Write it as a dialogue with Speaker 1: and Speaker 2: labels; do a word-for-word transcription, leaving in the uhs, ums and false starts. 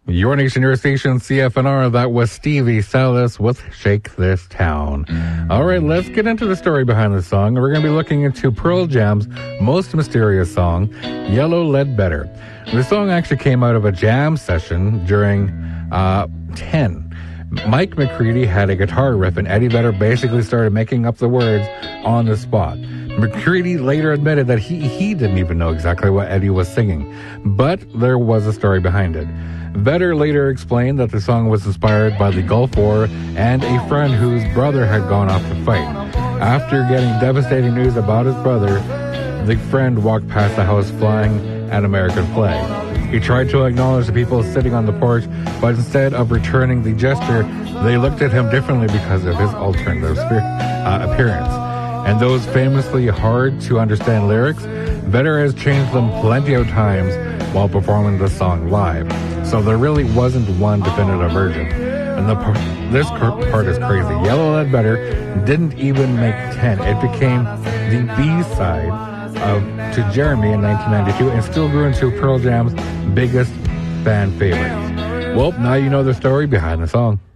Speaker 1: Your Nation, Your Station, C F N R. That was Stevie Salas with Shake This Town. All right, let's get into the story behind the song. We're going to be looking into Pearl Jam's most mysterious song, Yellow Ledbetter. The song actually came out of a jam session during uh, ten. Mike McCready had a guitar riff, and Eddie Vedder basically started making up the words on the spot. McCready later admitted that he, he didn't even know exactly what Eddie was singing, but there was a story behind it. Vedder later explained that the song was inspired by the Gulf War and a friend whose brother had gone off to fight. After getting devastating news about his brother, the friend walked past the house flying an American flag. He tried to acknowledge the people sitting on the porch, but instead of returning the gesture, they looked at him differently because of his alternative spirit, uh, appearance. And those famously hard-to-understand lyrics, Vedder has changed them plenty of times while performing the song live. So there really wasn't one definitive version. And the part, this part is crazy. Yellow Ledbetter didn't even make ten. It became the B-side of to Jeremy in nineteen ninety-two and still grew into Pearl Jam's biggest fan favorites. Well, now you know the story behind the song.